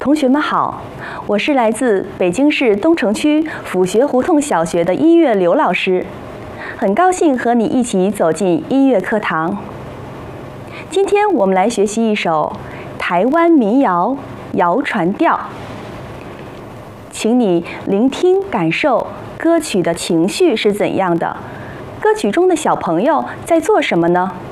同学们好，我是来自北京市东城区府学胡同小学的音乐刘老师，很高兴和你一起走进音乐课堂。今天我们来学习一首台湾民谣《谣传调》，请你聆听感受歌曲的情绪是怎样的，歌曲中的小朋友在做什么呢？